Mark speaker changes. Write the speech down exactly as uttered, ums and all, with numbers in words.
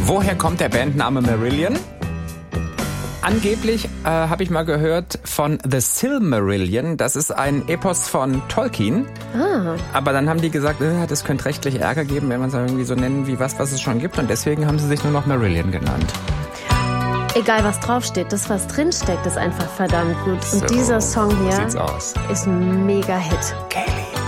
Speaker 1: Woher kommt der Bandname Marillion? Angeblich äh, habe ich mal gehört von The Silmarillion. Das ist ein Epos von Tolkien.
Speaker 2: Ah.
Speaker 1: Aber dann haben die gesagt, äh, das könnte rechtlich Ärger geben, wenn man es irgendwie so nennen wie was, was es schon gibt. Und deswegen haben sie sich nur noch Marillion genannt.
Speaker 2: Egal was draufsteht, das was drinsteckt, ist einfach verdammt gut. Und
Speaker 1: So
Speaker 2: dieser Song hier
Speaker 1: sieht's aus.
Speaker 2: ist ein Mega-Hit.
Speaker 1: Kelly.